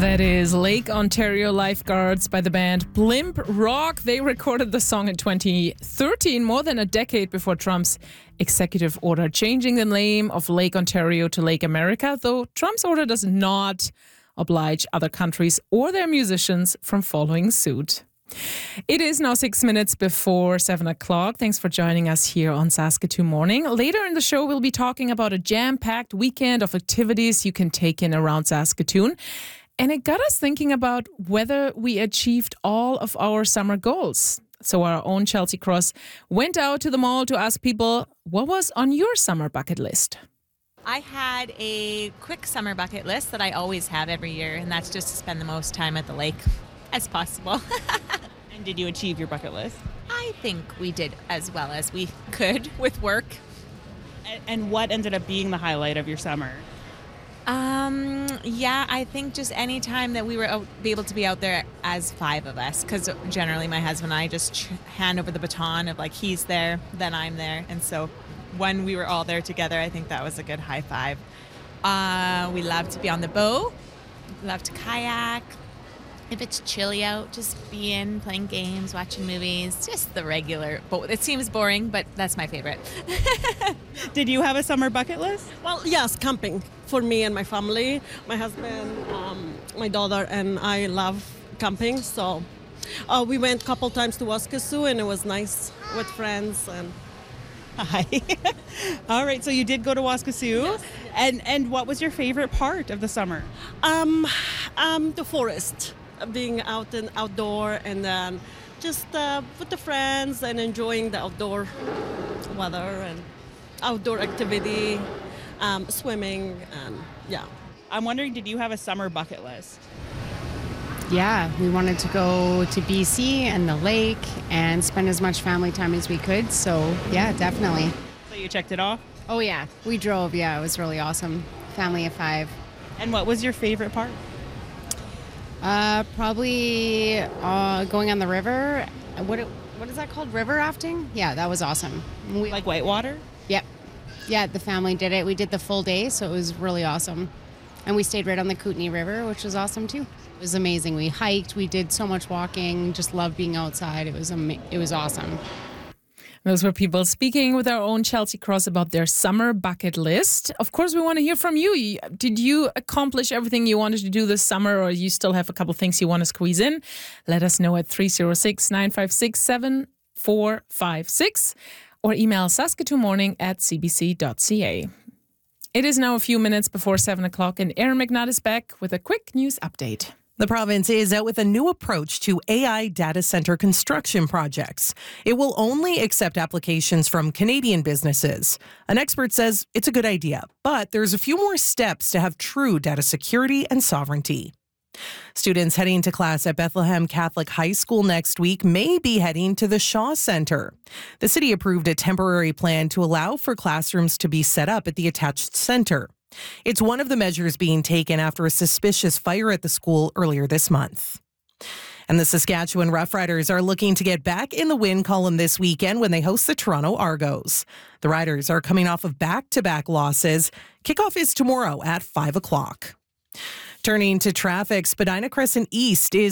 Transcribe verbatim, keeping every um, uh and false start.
That is Lake Ontario Lifeguards by the band Blimp Rock. They recorded the song in twenty thirteen, more than a decade before Trump's executive order changing the name of Lake Ontario to Lake America, though Trump's order does not oblige other countries or their musicians from following suit. It is now six minutes before seven o'clock. Thanks for joining us here on Saskatoon Morning. Later in the show, we'll be talking about a jam-packed weekend of activities you can take in around Saskatoon. And it got us thinking about whether we achieved all of our summer goals. So our own Chelsea Cross went out to the mall to ask people, what was on your summer bucket list? I had a quick summer bucket list that I always have every year, and that's just to spend the most time at the lake as possible. And did you achieve your bucket list? I think we did as well as we could with work. And, and what ended up being the highlight of your summer? Um, yeah, I think just any time that we were out, be able to be out there as five of us, because generally my husband and I just ch- hand over the baton of like he's there, then I'm there. And so when we were all there together, I think that was a good high five. Uh, we love to be on the boat, love to kayak. If it's chilly out, just be in, playing games, watching movies, just the regular. But it seems boring, but that's my favorite. Did you have a summer bucket list? Well, yes, camping for me and my family. My husband, um, my daughter, and I love camping. So uh, we went a couple times to Waskesiu, and it was nice with friends. And Hi. All right, so you did go to Waskesiu. Yes, yes. And, and what was your favorite part of the summer? um, um, the forest, being out and outdoor, and then just uh, with the friends and enjoying the outdoor weather and outdoor activity, um, swimming, and yeah. I'm wondering, did you have a summer bucket list? Yeah, we wanted to go to B C and the lake and spend as much family time as we could. So, yeah, definitely. So you checked it off? Oh, yeah. We drove. Yeah, it was really awesome. Family of five. And what was your favorite part? Uh, probably uh, going on the river. What what is that called? River rafting? Yeah, that was awesome. We, Like whitewater? Yep. Yeah, the family did it. We did the full day, so it was really awesome. And we stayed right on the Kootenay River, which was awesome too. It was amazing. We hiked. We did so much walking. Just loved being outside. It was ama- It was awesome. Those were people speaking with our own Chelsea Cross about their summer bucket list. Of course, we want to hear from you. Did you accomplish everything you wanted to do this summer, or you still have a couple things you want to squeeze in? Let us know at three oh six, nine five six, seven four five six or email saskatoonmorning at c b c dot c a. It is now a few minutes before seven o'clock, and Erin McNutt is back with a quick news update. The province is out with a new approach to A I data center construction projects. It will only accept applications from Canadian businesses. An expert says it's a good idea, but there's a few more steps to have true data security and sovereignty. Students heading to class at Bethlehem Catholic High School next week may be heading to the Shaw Centre. The city approved a temporary plan to allow for classrooms to be set up at the attached centre. It's one of the measures being taken after a suspicious fire at the school earlier this month. And the Saskatchewan Roughriders are looking to get back in the win column this weekend when they host the Toronto Argos. The Riders are coming off of back-to-back losses. Kickoff is tomorrow at five o'clock. Turning to traffic, Spadina Crescent East is